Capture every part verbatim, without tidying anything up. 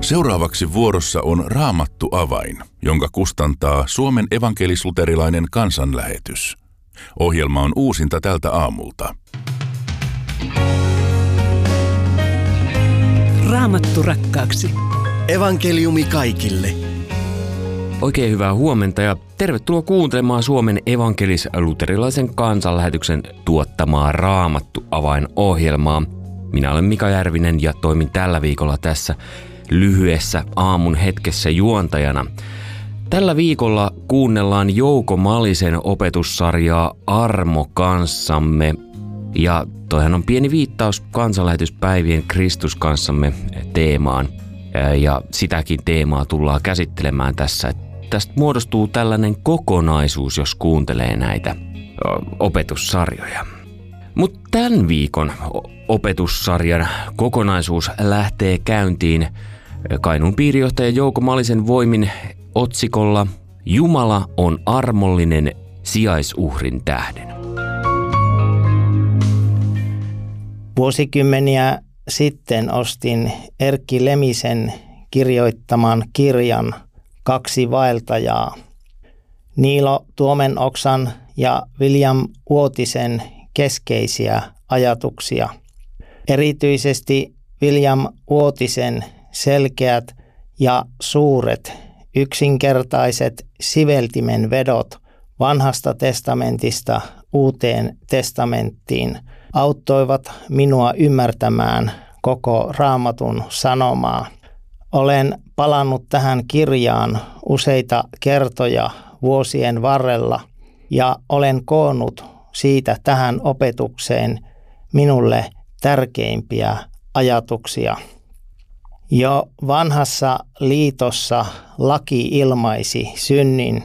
Seuraavaksi vuorossa on Raamattu avain, jonka kustantaa Suomen evankelis-luterilainen kansanlähetys. Ohjelma on uusinta tältä aamulta. Raamattu rakkaaksi. Evankeliumi kaikille. Oikein hyvää huomenta ja tervetuloa kuuntelemaan Suomen evankelis-luterilaisen kansanlähetyksen tuottamaa Raamattu avain-ohjelmaa. Minä olen Mika Järvinen ja toimin tällä viikolla tässä lyhyessä aamun hetkessä juontajana. Tällä viikolla kuunnellaan Jouko Malisen opetussarjaa Armo kanssamme. Ja toihan on pieni viittaus kansanlähetyspäivien Kristus kanssamme teemaan. Ja sitäkin teemaa tullaan käsittelemään tässä. Tästä muodostuu tällainen kokonaisuus, jos kuuntelee näitä opetussarjoja. Mutta tämän viikon opetussarjan kokonaisuus lähtee käyntiin Kainuun piirijohtaja Jouko Malisen voimin otsikolla Jumala on armollinen sijaisuhrin tähden. Vuosikymmeniä sitten ostin Erkki Lemisen kirjoittaman kirjan Kaksi vaeltajaa. Niilo Tuomenoksan ja William Uotisen keskeisiä ajatuksia. Erityisesti William Uotisen selkeät ja suuret yksinkertaiset siveltimen vedot Vanhasta testamentista Uuteen testamenttiin auttoivat minua ymmärtämään koko Raamatun sanomaa. Olen palannut tähän kirjaan useita kertoja vuosien varrella ja olen koonnut siitä tähän opetukseen minulle tärkeimpiä ajatuksia. Jo vanhassa liitossa laki ilmaisi synnin,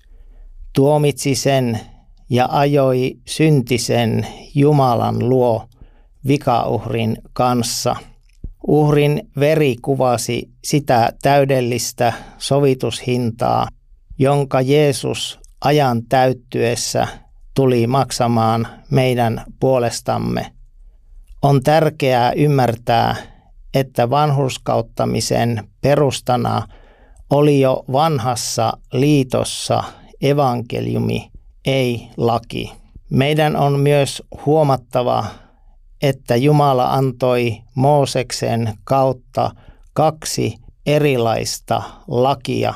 tuomitsi sen ja ajoi syntisen Jumalan luo vikauhrin kanssa. Uhrin veri kuvasi sitä täydellistä sovitushintaa, jonka Jeesus ajan täyttyessä tuli maksamaan meidän puolestamme. On tärkeää ymmärtää, että vanhurskauttamisen perustana oli jo vanhassa liitossa evankeliumi, ei laki. Meidän on myös huomattava, että Jumala antoi Mooseksen kautta kaksi erilaista lakia.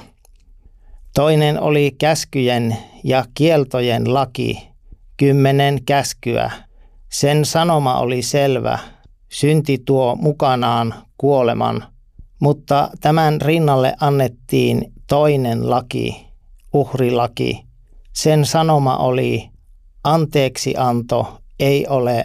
Toinen oli käskyjen ja kieltojen laki, kymmenen käskyä. Sen sanoma oli selvä, synti tuo mukanaan kuoleman, mutta tämän rinnalle annettiin toinen laki, uhrilaki. Sen sanoma oli, anteeksianto ei ole